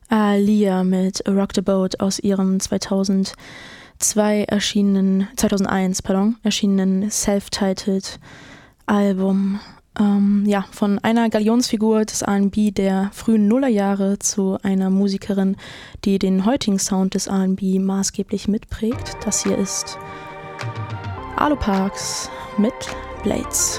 Aaliyah mit Rock the Boat aus ihrem 2001 erschienenen Self-Titled Album. Von einer Galionsfigur des R&B der frühen Nullerjahre zu einer Musikerin, die den heutigen Sound des R&B maßgeblich mitprägt. Das hier ist Arlo Parks mit Blades.